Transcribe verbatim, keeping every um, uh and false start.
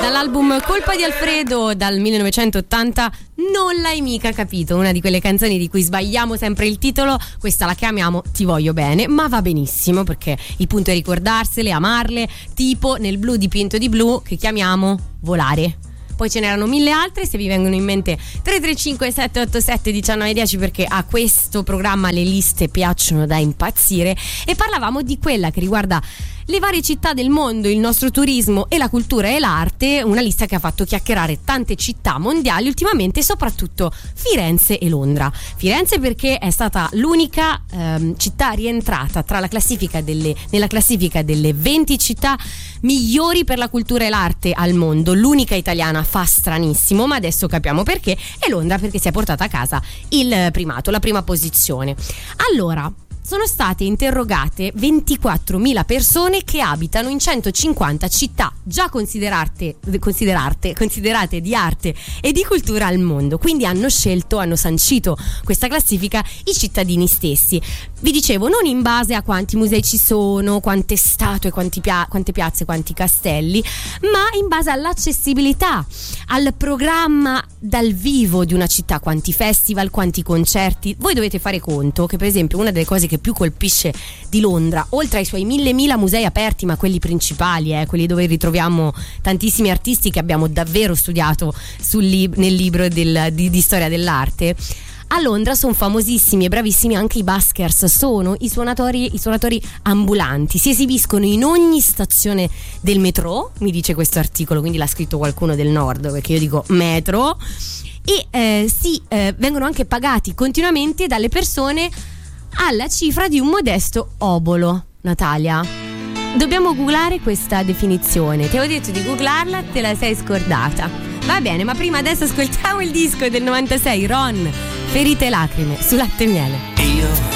Dall'album Colpa di Alfredo dal millenovecentottanta, Non l'hai mica capito, una di quelle canzoni di cui sbagliamo sempre il titolo. Questa la chiamiamo Ti voglio bene, ma va benissimo perché il punto è ricordarsele, amarle, tipo nel Blu dipinto di blu che chiamiamo Volare. Poi ce n'erano mille altre, se vi vengono in mente tre tre cinque sette otto sette uno nove uno zero, perché a questo programma le liste piacciono da impazzire. E parlavamo di quella che riguarda le varie città del mondo, il nostro turismo e la cultura e l'arte, una lista che ha fatto chiacchierare tante città mondiali ultimamente, soprattutto Firenze e Londra. Firenze perché è stata l'unica ehm, città rientrata tra la classifica delle, nella classifica delle venti città migliori per la cultura e l'arte al mondo, l'unica italiana, fa stranissimo, ma adesso capiamo perché. E Londra perché si è portata a casa il primato, la prima posizione. Allora, sono state interrogate ventiquattromila persone che abitano in centocinquanta città già considerate, considerate, considerate di arte e di cultura al mondo. Quindi hanno scelto, hanno sancito questa classifica i cittadini stessi. Vi dicevo, non in base a quanti musei ci sono, quante statue, quanti pia- quante piazze, quanti castelli, ma in base all'accessibilità, al programma dal vivo di una città, quanti festival, quanti concerti. Voi dovete fare conto che, per esempio, una delle cose che più colpisce di Londra, oltre ai suoi mille mila musei aperti, ma quelli principali, eh, quelli dove ritroviamo tantissimi artisti che abbiamo davvero studiato sul lib- nel libro del, di, di storia dell'arte, a Londra sono famosissimi e bravissimi anche i buskers, sono i suonatori, i suonatori ambulanti, si esibiscono in ogni stazione del metro, mi dice questo articolo, quindi l'ha scritto qualcuno del nord, perché io dico metro, e eh, si eh, vengono anche pagati continuamente dalle persone alla cifra di un modesto obolo. Natalia, dobbiamo googlare questa definizione, ti avevo detto di googlarla, te la sei scordata. Va bene, ma prima adesso ascoltiamo il disco del novantasei, Ron, Ferite e lacrime su Latte e Miele. Io